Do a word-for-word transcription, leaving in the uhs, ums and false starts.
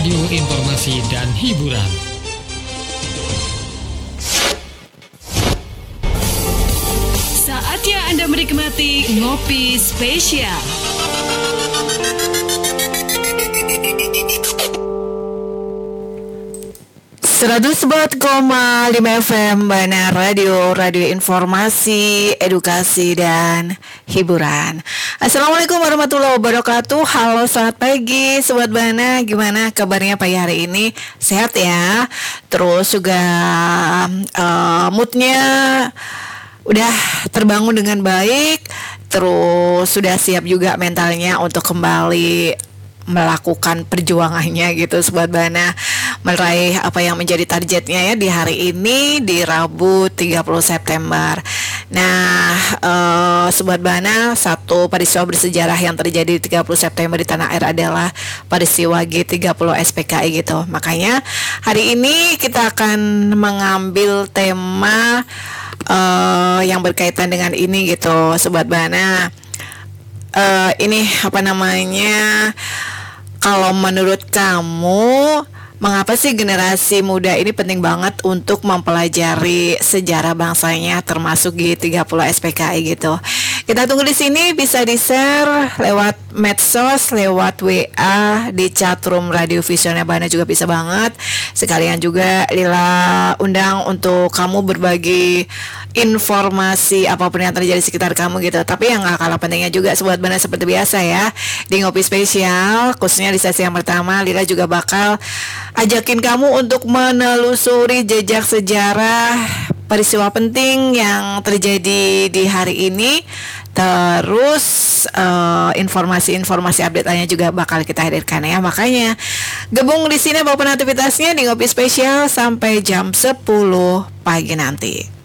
radio informasi dan hiburan. Saatnya Anda menikmati Ngopi Spesial. seratus empat koma lima F M Bana Radio, radio informasi, edukasi, dan hiburan. Assalamualaikum warahmatullahi wabarakatuh. Halo, selamat pagi Sobat Bana. Gimana kabarnya pagi hari ini? Sehat ya? Terus juga uh, moodnya udah terbangun dengan baik. Terus sudah siap juga mentalnya untuk kembali melakukan perjuangannya gitu Sobat Bana, meraih apa yang menjadi targetnya ya di hari ini, di Rabu tiga puluh September. Nah, uh, Sobat Bana, satu peristiwa bersejarah yang terjadi di tiga puluh September di tanah air adalah peristiwa G tiga puluh S P K I gitu. Makanya hari ini kita akan mengambil tema uh, yang berkaitan dengan ini gitu Sobat Bana. Uh, ini apa namanya, kalau menurut kamu, mengapa sih generasi muda ini penting banget untuk mempelajari sejarah bangsanya, termasuk G tiga puluh S P K I gitu? Kita tunggu di sini, bisa di-share lewat medsos, lewat W A, di chatroom Radio Visionnya Bana juga bisa banget. Sekalian juga Lila undang untuk kamu berbagi informasi apapun yang terjadi di sekitar kamu gitu. Tapi yang gak kalah pentingnya juga Sobat Bana, seperti biasa ya, di Ngopi Spesial, khususnya di sesi yang pertama, Lila juga bakal ajakin kamu untuk menelusuri jejak sejarah peristiwa penting yang terjadi di hari ini. Terus uh, informasi-informasi update lainnya juga bakal kita hadirkan ya. Makanya gabung di sini apapun aktivitasnya di Ngopi Spesial sampai jam sepuluh pagi nanti.